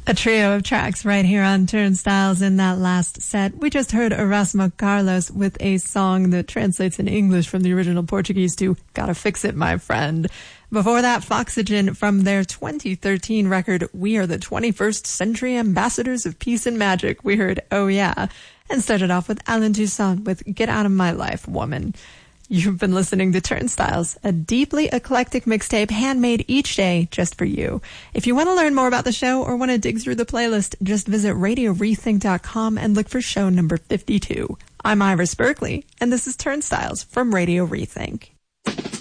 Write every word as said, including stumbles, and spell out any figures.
A trio of tracks right here on Turnstiles. In that last set, we just heard Erasmo Carlos with a song that translates in English from the original Portuguese to "Gotta Fix It, My Friend." Before that, Foxygen from their twenty thirteen record, We Are the twenty-first Century Ambassadors of Peace and Magic, we heard Oh Yeah, and started off with Alan Toussaint with Get Out of My Life, Woman. You've been listening to Turnstiles, a deeply eclectic mixtape handmade each day just for you. If you want to learn more about the show or want to dig through the playlist, just visit radio rethink dot com and look for show number fifty-two. I'm Iris Berkeley, and this is Turnstiles from Radio Rethink.